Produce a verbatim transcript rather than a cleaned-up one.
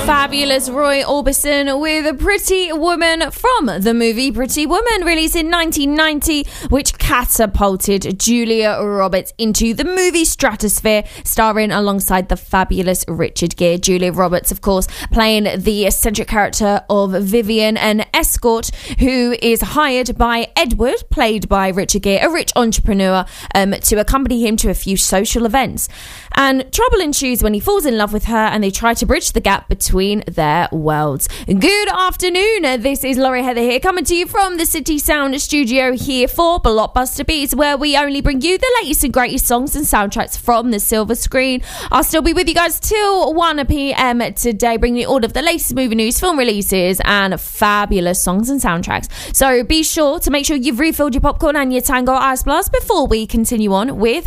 Fabulous Roy Orbison with a Pretty Woman from the movie Pretty Woman, released in nineteen ninety, which catapulted Julia Roberts into the movie stratosphere, starring alongside the fabulous Richard Gere. Julia Roberts, of course, playing the eccentric character of Vivian, an escort who is hired by Edward, played by Richard Gere, a rich entrepreneur, um, to accompany him to a few social events. And trouble ensues when he falls in love with her and they try to bridge the gap between their worlds. Good afternoon, this is Laurie Heather here, coming to you from the City Sound studio here for Blockbuster Beats, where we only bring you the latest and greatest songs and soundtracks from the silver screen. I'll still be with you guys till one p.m. today, bringing you all of the latest movie news, film releases and fabulous songs and soundtracks. So be sure to make sure you've refilled your popcorn and your Tango Ice Blast before we continue on with